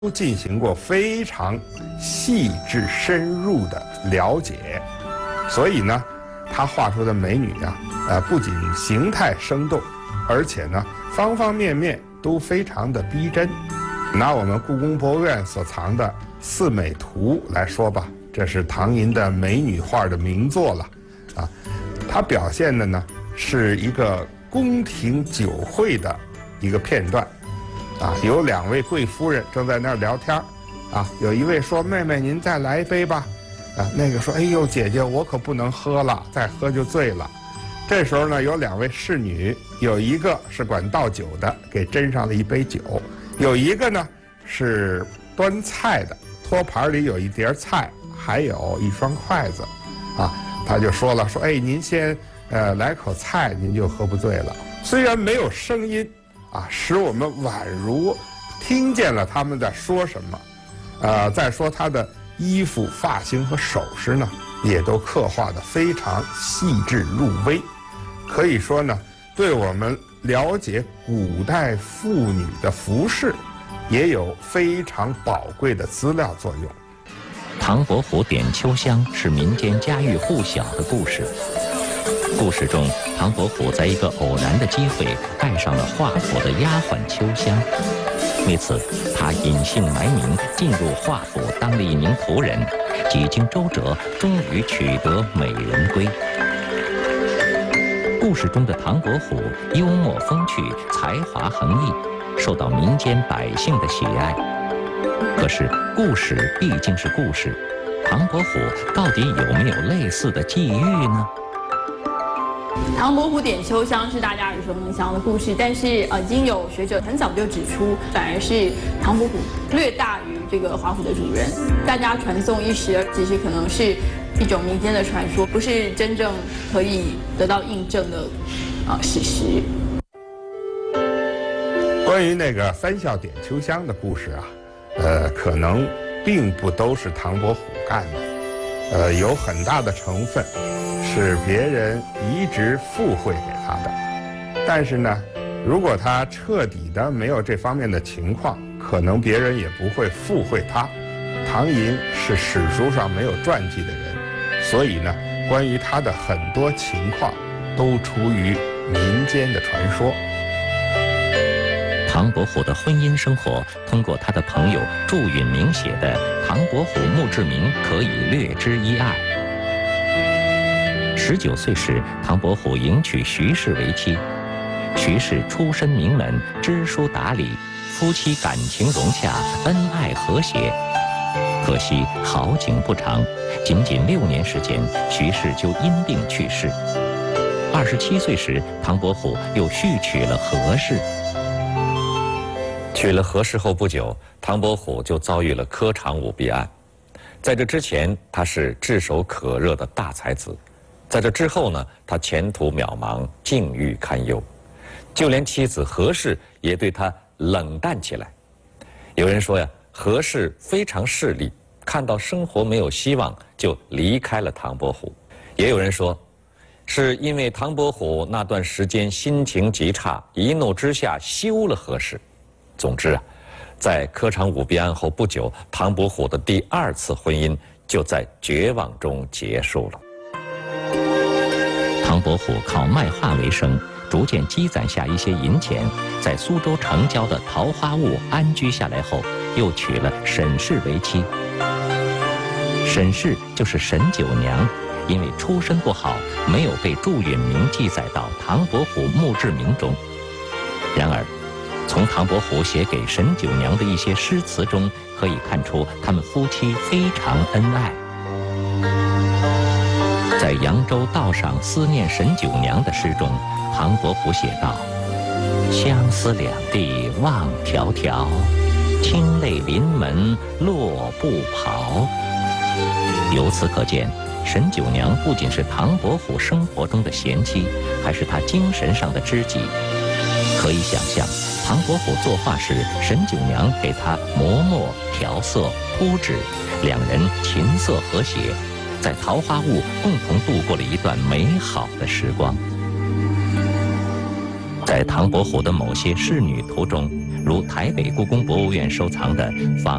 都进行过非常细致深入的了解，所以呢，他画出的美女啊，不仅形态生动，而且呢，方方面面都非常的逼真。拿我们故宫博物院所藏的《四美图》来说吧，这是唐寅的美女画的名作了，啊，它表现的呢是一个宫廷酒会的一个片段。啊，有2位贵夫人正在那儿聊天，啊，有一位说：“妹妹，您再来一杯吧。”啊，那个说：“哎呦，姐姐，我可不能喝了，再喝就醉了。”这时候呢，有2位侍女，有一个是管倒酒的，给斟上了一杯酒；有一个呢是端菜的，托盘里有一碟菜，还有一双筷子。啊，他就说了：“说，哎，您先来口菜，您就喝不醉了。”虽然没有声音。啊，使我们宛如听见了他们在说什么。再说他的衣服、发型和首饰呢，也都刻画得非常细致入微。可以说呢，对我们了解古代妇女的服饰，也有非常宝贵的资料作用。 唐伯虎点秋香是民间家喻户晓的故事。故事中，唐伯虎在一个偶然的机会爱上了华府的丫鬟秋香。为此，他隐姓埋名进入华府当了一名仆人，几经周折，终于取得美人归。故事中的唐伯虎幽默风趣，才华横溢，受到民间百姓的喜爱。可是，故事毕竟是故事，唐伯虎到底有没有类似的际遇呢？ 唐伯虎点秋香是大家耳熟能详的故事，但是已经有学者很早就指出，反而是唐伯虎略大于这个华府的主人，大家传颂一时，其实可能是一种民间的传说，不是真正可以得到印证的史实。 关于那个三笑点秋香的故事啊，可能并不都是唐伯虎干的，有很大的成分是别人移植附会给他的。但是呢，如果他彻底的没有这方面的情况，可能别人也不会附会他。唐寅是史书上没有传记的人，所以呢，关于他的很多情况都出于民间的传说。 唐伯虎的婚姻生活，通过他的朋友祝允明写的《唐伯虎墓志铭》可以略知一二。19岁时，唐伯虎迎娶徐氏为妻。徐氏出身名门，知书达理，夫妻感情融洽，恩爱和谐。可惜好景不长，仅仅6年时间，徐氏就因病去世。27岁时，唐伯虎又续娶了何氏。 娶了何氏后不久，唐伯虎就遭遇了科场舞弊案。在这之前，他是炙手可热的大才子；在这之后呢，他前途渺茫，境遇堪忧，就连妻子何氏也对他冷淡起来。有人说呀，何氏非常势利，看到生活没有希望，就离开了唐伯虎。也有人说，是因为唐伯虎那段时间心情极差，一怒之下休了何氏。总之啊，在科场舞弊案后不久，唐伯虎的第2次婚姻就在绝望中结束了。 唐伯虎靠卖画为生，逐渐积攒下一些银钱，在苏州城郊的桃花坞安居下来后，又娶了沈氏为妻。沈氏就是沈九娘，因为出身不好，没有被祝允明记载到唐伯虎墓志铭中。然而，从唐伯虎写给沈九娘的一些诗词中，可以看出他们夫妻非常恩爱。在扬州道上思念沈九娘的诗中，唐伯虎写道：“相思两地望迢迢，清泪临门落不袍。”由此可见，沈九娘不仅是唐伯虎生活中的贤妻，还是他精神上的知己。可以想象，唐伯虎作画时，沈九娘给他磨墨、调色、铺纸，两人琴瑟和谐，在桃花坞共同度过了一段美好的时光。在唐伯虎的某些仕女图中， 如台北故宫博物院收藏的仿